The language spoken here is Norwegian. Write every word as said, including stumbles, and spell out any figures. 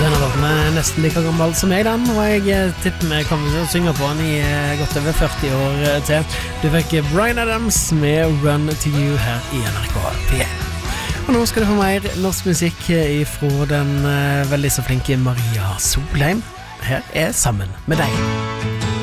Denne låten er nesten like gammel som meg den, og jeg tipper vi kommer til å synge på den i godt over førti år til. Du fikk Bryan Adams med Run to You her i N R K P en. Og nå skal du få mer norsk musikk fra den veldig så flinke Maria Solheim. Her er Sammen med deg.